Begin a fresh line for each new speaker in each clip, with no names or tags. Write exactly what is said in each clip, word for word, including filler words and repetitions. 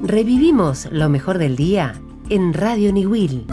Revivimos lo mejor del día en Radio Niwil.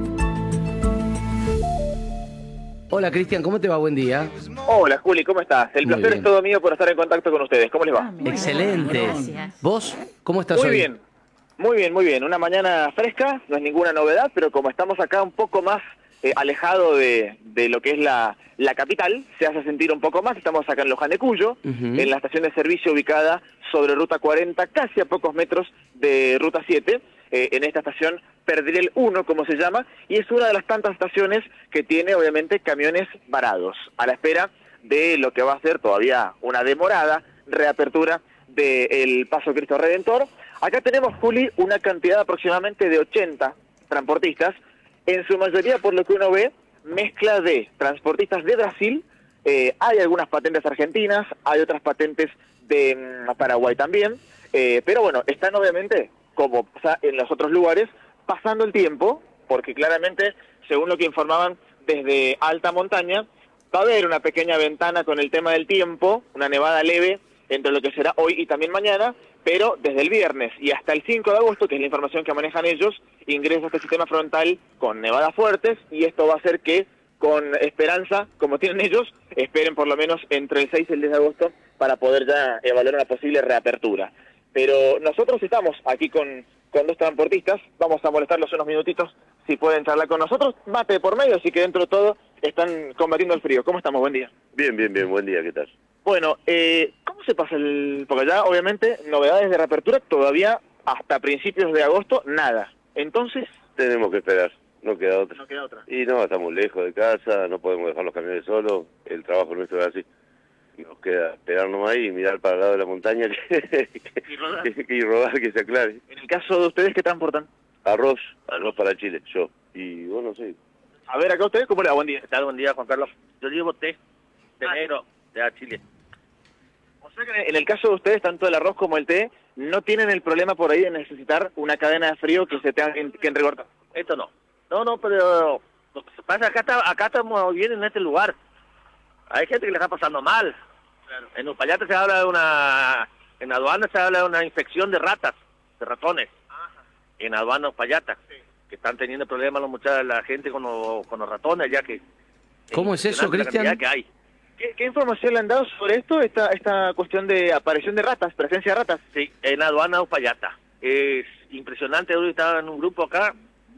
Hola Cristian, ¿cómo te va? Buen día.
Hola Juli, ¿cómo estás? El
Muy
placer
bien.
es todo mío por estar en contacto con ustedes. ¿Cómo les va?
Ah, mira.
Excelente.
Gracias.
¿Vos? ¿Cómo estás
Muy
hoy?
bien, muy bien, muy bien. Una mañana fresca, no es ninguna novedad, pero como estamos acá un poco más eh, alejado de, de lo que es la, la capital, se hace sentir un poco más. Estamos acá en Loján de Cuyo,
Ujú.
en la estación de servicio ubicada sobre Ruta cuarenta, casi a pocos metros de Ruta siete. Eh, en esta estación Perdriel uno, como se llama, y es una de las tantas estaciones que tiene, obviamente, camiones varados, a la espera de lo que va a ser todavía una demorada reapertura del Paso Cristo Redentor. Acá tenemos, Juli, una cantidad aproximadamente de ochenta transportistas, en su mayoría, por lo que uno ve, mezcla de transportistas de Brasil, eh, hay algunas patentes argentinas, hay otras patentes de mm, Paraguay también, eh, pero bueno, están obviamente, como pasa en los otros lugares, pasando el tiempo, porque claramente, según lo que informaban desde alta montaña, va a haber una pequeña ventana con el tema del tiempo, una nevada leve entre lo que será hoy y también mañana, pero desde el viernes y hasta el cinco de agosto, que es la información que manejan ellos, ingresa este sistema frontal con nevadas fuertes, y esto va a hacer que, con esperanza, como tienen ellos, esperen por lo menos entre el seis y el diez de agosto para poder ya evaluar una posible reapertura. Pero nosotros estamos aquí con, con dos transportistas, vamos a molestarlos unos minutitos, si pueden charlar con nosotros, mate por medio, así que dentro de todo están combatiendo el frío. ¿Cómo estamos? Buen día.
Bien, bien, bien, buen día, ¿qué tal?
Bueno, eh, ¿cómo se pasa el...? Porque ya, obviamente, novedades de reapertura, todavía hasta principios de agosto, nada. Entonces...
Tenemos que esperar, no queda otra.
No queda otra.
Y no, estamos lejos de casa, no podemos dejar los camiones solos, el trabajo nuestro es así. Nos queda esperar nomás y mirar para el lado de la montaña que,
Y rodar.
que, que- y rodar, que se aclare.
En el caso de ustedes, ¿qué transportan?
Arroz, arroz para Chile, yo. Y bueno, sí.
A ver, acá ustedes, ¿cómo le va? Buen día.
¿Qué tal? Buen día, Juan Carlos. Yo llevo té de
Ah.
negro de a Chile.
O sea que en el caso de ustedes, tanto el arroz como el té, no tienen el problema por ahí de necesitar una cadena de frío que se tenga que, que enregortar.
Esto no. No, no, pero lo que se pasa, acá, está, acá estamos bien en este lugar. Hay gente que le está pasando mal. En Uspallata se habla de una... En aduana se habla de una infección de ratas, de ratones. En aduana Uspallata. Que están teniendo problemas los muchachos, la gente con los, con los ratones, ya que...
¿Cómo es eso,
impresionante la
Cristian?
cantidad que hay.
¿Qué, qué información le han dado sobre esto, esta, esta cuestión de aparición de ratas, presencia de ratas?
Sí, en aduana Uspallata. Es impresionante, hoy estaba en un grupo acá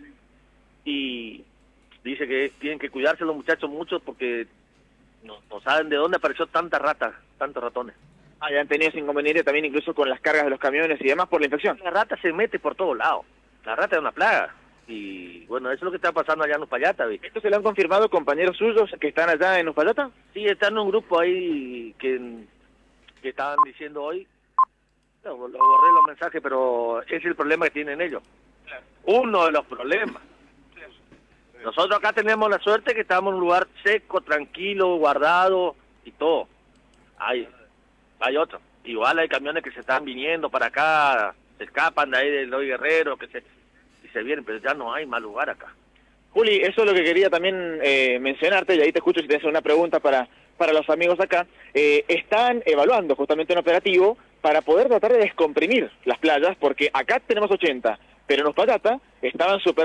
y dice que tienen que cuidarse los muchachos mucho porque no, no saben de dónde apareció tanta rata, tantos ratones.
Ah, ya han tenido ese inconveniente también incluso con las cargas de los camiones y demás por la infección.
La rata se mete por todos lados, la rata es una plaga y bueno, eso es lo que está pasando allá en Uspallata, ¿viste?
¿Esto se lo han confirmado compañeros suyos que están allá en Uspallata?
Sí, está en un grupo ahí que, que estaban diciendo hoy, no, lo borré los mensajes, pero es el problema que tienen ellos. Uno de los problemas. Nosotros acá tenemos la suerte que estamos en un lugar seco, tranquilo, guardado y todo. Hay, hay otro. Igual hay camiones que se están viniendo para acá, se escapan de ahí de los guerreros, que se, y se vienen, pero ya no hay más lugar acá.
Juli, eso es lo que quería también eh, mencionarte, y ahí te escucho si tienes una pregunta para, para los amigos acá. Eh, están evaluando justamente un operativo para poder tratar de descomprimir las playas, porque acá tenemos ochenta, pero en Uspallata estaban superando